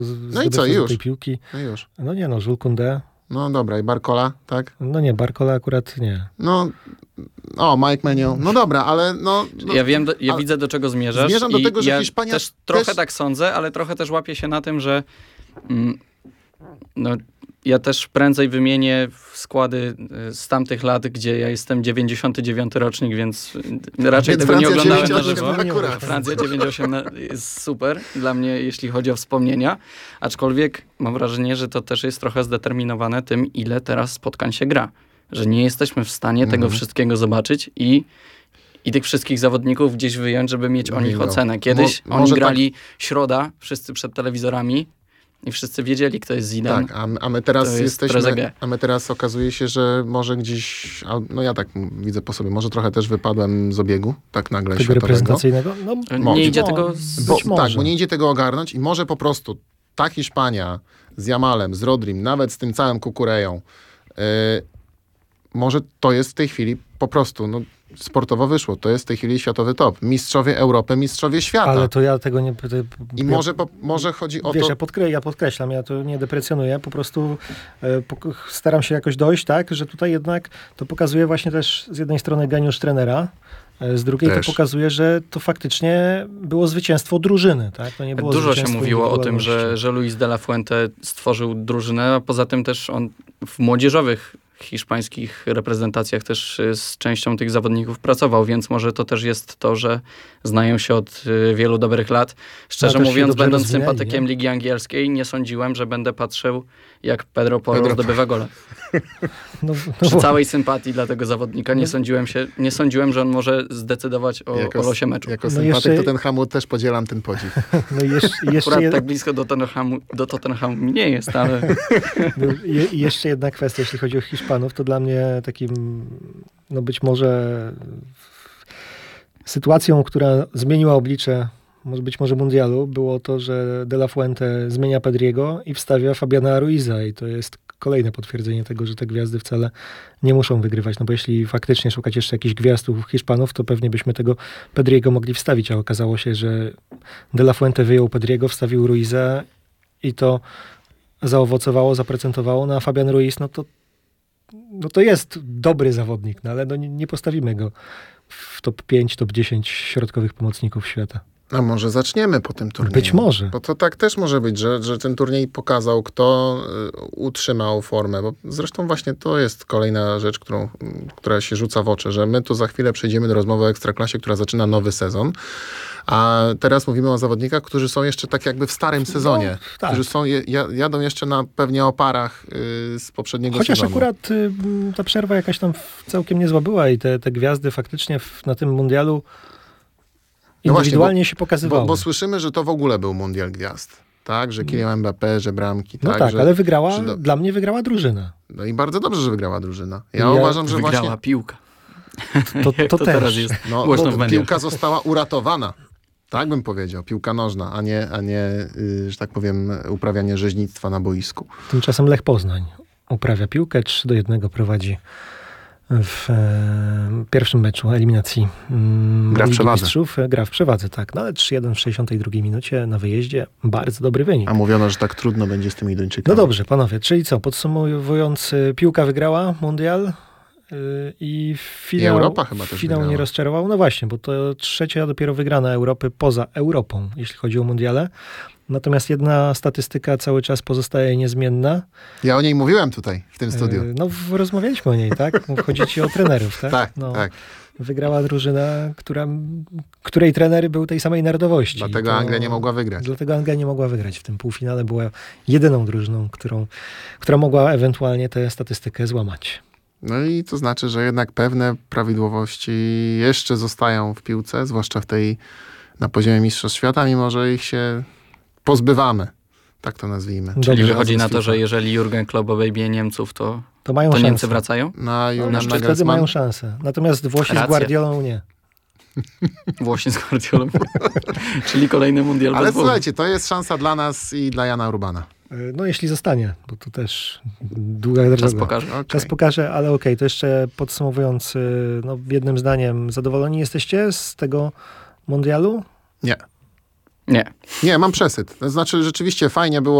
No i co, już? tej piłki. No już. No nie, Jules Koundé. No dobra, i Barcola, tak? No nie, Barcola akurat nie. No, Mike Maignan. No dobra, ale Ja widzę, do czego zmierzasz. Zmierzam do tego, że Hiszpania też trochę tak sądzę, ale trochę też łapię się na tym, że ja też prędzej wymienię składy z tamtych lat, gdzie ja jestem 99 rocznik, więc raczej tego nie oglądałem na żywo. Francja 98 jest super dla mnie, jeśli chodzi o wspomnienia. Aczkolwiek mam wrażenie, że to też jest trochę zdeterminowane tym, ile teraz spotkań się gra. Że nie jesteśmy w stanie tego wszystkiego zobaczyć i tych wszystkich zawodników gdzieś wyjąć, żeby mieć o nich ocenę. Kiedyś oni grali środa, wszyscy przed telewizorami, i wszyscy wiedzieli, kto jest Zidane. Tak, a my teraz okazuje się, że może gdzieś, no ja tak widzę po sobie, może trochę też wypadłem z obiegu, tak nagle tego światowego. reprezentacyjnego? No, nie idzie tego... Bo nie idzie tego ogarnąć i może po prostu ta Hiszpania z Jamalem, z Rodrim, nawet z tym całym Kukureją, może to jest w tej chwili po prostu, sportowo wyszło. To jest w tej chwili światowy top. Mistrzowie Europy, mistrzowie świata. Ale to ja tego nie... I może chodzi o to... Ja podkreślam, ja to nie deprecjonuję, po prostu staram się jakoś dojść, tak, że tutaj jednak to pokazuje właśnie też z jednej strony geniusz trenera, z drugiej też. To pokazuje, że to faktycznie było zwycięstwo drużyny. Tak? To nie było Dużo się mówiło o tym, że Luis de la Fuente stworzył drużynę, a poza tym też on w młodzieżowych hiszpańskich reprezentacjach też z częścią tych zawodników pracował, więc może to też jest to, że znają się od wielu dobrych lat. Szczerze mówiąc, będąc sympatykiem Ligi Angielskiej, nie sądziłem, że będę patrzył, jak Pedro Porro zdobywa gole. Przy całej sympatii dla tego zawodnika nie sądziłem, że on może zdecydować o losie meczu. Jako sympatyk to ten Hamut też podzielam ten podziw. Akurat tak blisko do Tottenhamu nie jest, ale... Jeszcze jedna kwestia, jeśli chodzi o Hiszpanów, to dla mnie takim, być może sytuacją, która zmieniła oblicze być może mundialu, było to, że De La Fuente zmienia Pedriego i wstawia Fabiana Ruiza i to jest kolejne potwierdzenie tego, że te gwiazdy wcale nie muszą wygrywać, bo jeśli faktycznie szukać jeszcze jakichś gwiazd u Hiszpanów, to pewnie byśmy tego Pedriego mogli wstawić, a okazało się, że De La Fuente wyjął Pedriego, wstawił Ruiza i to zaowocowało, zaprezentowało, a Fabian Ruiz, to jest dobry zawodnik, ale nie postawimy go w top 5, top 10 środkowych pomocników świata. A może zaczniemy po tym turnieju? Być może. Bo to tak też może być, że ten turniej pokazał, kto utrzymał formę. Bo zresztą właśnie to jest kolejna rzecz, która się rzuca w oczy, że my tu za chwilę przejdziemy do rozmowy o Ekstraklasie, która zaczyna nowy sezon. A teraz mówimy o zawodnikach, którzy są jeszcze tak jakby w starym sezonie. Tak. Którzy jadą jeszcze pewnie oparach z poprzedniego sezonu. Chociaż akurat ta przerwa jakaś tam całkiem niezła była i te gwiazdy faktycznie na tym mundialu indywidualnie się pokazywały. Bo słyszymy, że to w ogóle był mundial gwiazd. Tak, że Kylian Mbappé, że bramki. Ale dla mnie wygrała drużyna. No i bardzo dobrze, że wygrała drużyna. Ja uważam, że wygrała właśnie... piłka. To też. Teraz jest głośno w mediach. Piłka została uratowana. Tak bym powiedział. Piłka nożna, a nie że tak powiem, uprawianie rzeźnictwa na boisku. Tymczasem Lech Poznań uprawia piłkę, 3-1 prowadzi w pierwszym meczu eliminacji Mistrzów. Gra w przewadze, tak. Ale 3-1 w 62 minucie na wyjeździe. Bardzo dobry wynik. A mówiono, że tak trudno będzie z tymi Duńczykami. No dobrze, panowie. Czyli co? Podsumowując, piłka wygrała mundial i Europa chyba też finał nie rozczarował. No właśnie, bo to trzecia dopiero wygrana Europy poza Europą, jeśli chodzi o mundiale. Natomiast jedna statystyka cały czas pozostaje niezmienna. Ja o niej mówiłem tutaj, w tym studiu. Rozmawialiśmy o niej, tak? Chodzi ci o trenerów, tak? Tak. Wygrała drużyna, której trener był tej samej narodowości. Dlatego Anglia nie mogła wygrać. Dlatego Anglia nie mogła wygrać. W tym półfinale była jedyną drużyną, która mogła ewentualnie tę statystykę złamać. No i to znaczy, że jednak pewne prawidłowości jeszcze zostają w piłce, zwłaszcza na poziomie Mistrzostw Świata, mimo że ich się pozbywamy. Tak to nazwijmy. Czyli wychodzi na to, że jeżeli Jurgen Klopp obejmie Niemców, to Niemcy wracają? Wtedy mają szansę. Natomiast Włosi z Guardiolą nie. Włosi z Guardiolą. Czyli kolejny mundial. Ale słuchajcie, to jest szansa dla nas i dla Jana Urbana. Jeśli zostanie, bo to też długa droga. Czas pokaże. Okay. Czas pokaże, ale to jeszcze podsumowując, jednym zdaniem, zadowoleni jesteście z tego mundialu? Nie. Nie. Nie, mam przesyt. To znaczy rzeczywiście fajnie było